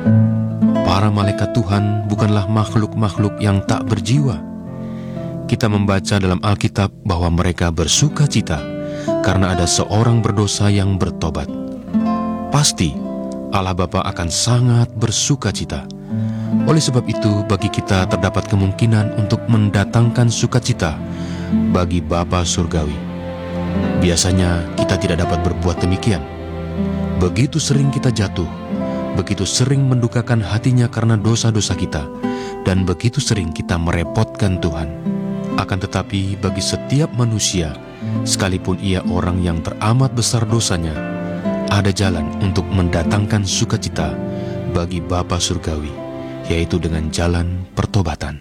Para malaikat Tuhan bukanlah makhluk-makhluk yang tak berjiwa. Kita membaca dalam Alkitab bahwa mereka bersuka cita karena ada seorang berdosa yang bertobat. Pasti Allah Bapa akan sangat bersuka cita. Oleh sebab itu, bagi kita terdapat kemungkinan untuk mendatangkan sukacita bagi Bapa Surgawi. Biasanya kita tidak dapat berbuat demikian. Begitu sering kita jatuh, begitu sering mendukakan hatinya karena dosa-dosa kita, dan begitu sering kita merepotkan Tuhan. Akan tetapi bagi setiap manusia, sekalipun ia orang yang teramat besar dosanya, ada jalan untuk mendatangkan sukacita bagi Bapa Surgawi, yaitu dengan jalan pertobatan.